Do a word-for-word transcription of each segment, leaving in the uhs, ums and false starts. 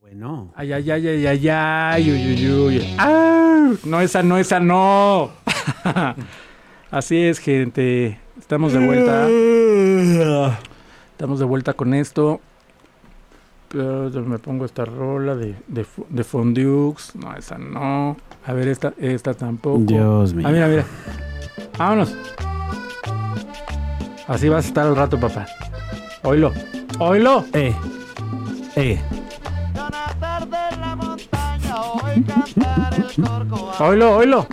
Bueno. Ay, ay, ay, ay, ay, ay, uy, uy, uy. ¡Ah! No, esa no, esa no. Así es, gente. Estamos de vuelta. Estamos de vuelta con esto. Pero me pongo esta rola de, de, de Fondux. No, esa no. A ver, esta, esta tampoco. Dios mío. Ah, mira, mira. Vámonos. Así vas a estar al rato, papá. Oílo. Oílo. Eh. Eh. Oílo, oílo.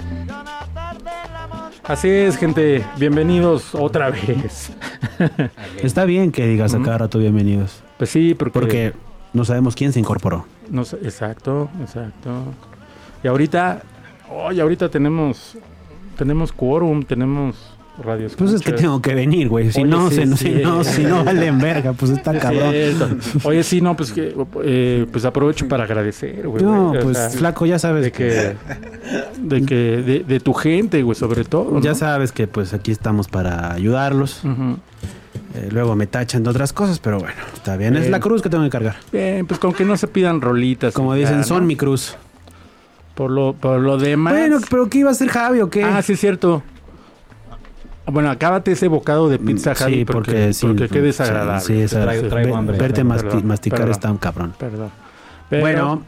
Así es, gente. Bienvenidos otra vez. Está bien que digas a cada rato bienvenidos. Pues sí, porque... Porque no sabemos quién se incorporó. No sé, exacto, exacto. Y ahorita... Oye, ahorita tenemos... Tenemos quórum, tenemos radio escuchas. Pues es que tengo que venir, güey. Si Oye, no, sí, si, no, sí. si no, si no valen verga, pues está cabrón. Cierto. Oye, sí, no, pues que eh, pues aprovecho para agradecer, güey. No, güey. O pues sea, flaco, ya sabes de que de que de, de tu gente, güey, sobre todo, ¿no? Ya sabes que pues aquí estamos para ayudarlos. Uh-huh. Eh, luego me tachan de otras cosas, pero bueno, está bien. Es la cruz que tengo que cargar. Bien, pues con que no se pidan rolitas. Como y dicen, ya, son ¿no? mi cruz. Por lo, por lo demás. Bueno, pero ¿qué iba a hacer Javi o qué? Ah, sí, es cierto. Bueno, acábate ese bocado de pizza, Javi, Sí, porque, porque, sí, porque qué desagradable. Sí, sí, esa- Traigo- traigo ve- hambre. Verte Perdón, masti- perdón, masticar perdón. está un cabrón. Perdón. Pero, Bueno,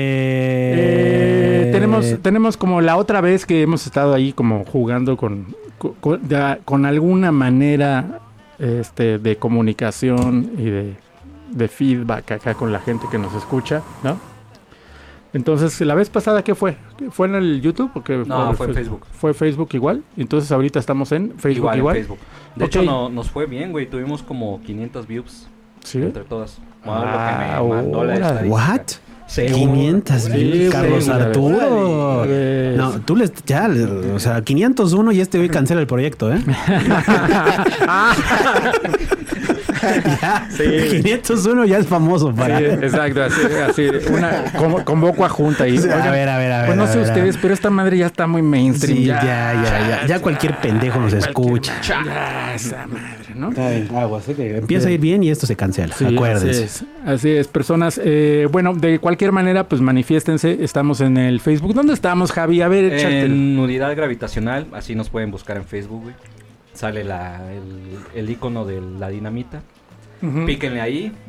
eh, eh, tenemos, tenemos como la otra vez que hemos estado ahí como jugando con, con, de- con alguna manera este, de comunicación y de, de feedback acá con la gente que nos escucha, ¿no? Entonces, la vez pasada, ¿qué fue? ¿Fue en el YouTube? ¿O qué No, fue en Facebook. ¿Fue Facebook igual? Entonces, ahorita estamos en Facebook Igual, igual. en Facebook. De Ok. hecho, no, nos fue bien, güey. Tuvimos como quinientos views ¿Sí? entre todas. Ah, Lo que me mandó la órale. estadística. ¿what? Sí, quinientos Sí, mil, Carlos güey, Arturo. Pues- No, tú les ya, o sea, quinientos uno y este hoy cancela el proyecto, ¿eh? Ya, Sí. quinientos uno ya es famoso para. Sí, exacto, así, así una, convo- convoco a junta y Sí, a oigan, ver, a ver, a ver. pues no a sé ver, a ver. ustedes, pero esta madre ya está muy mainstream. Sí, ya, ya, ya. Ya cualquier pendejo nos escucha. Ya, esa madre, ¿no? Está bien, aguas, ¿eh? Que empieza a ir bien y esto se cancela. Sí, acuérdense. Así es, así es, personas. Eh, bueno, de cualquier manera, pues manifiéstense. Estamos en el Facebook. ¿Dónde estamos, Javi? A ver, échate. En unidad gravitacional, así nos pueden buscar en Facebook, güey. Sale la, el, el icono de la dinamita. Ujú. Píquenle ahí